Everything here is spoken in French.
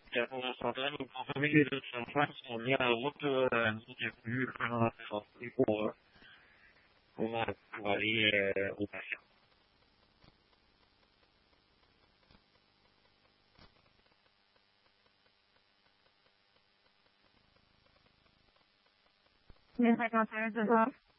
pour l'instant, nous pouvons les deux surfaces, on est à la route, nous qui est plus pour aller au patient. Les 51 de ça.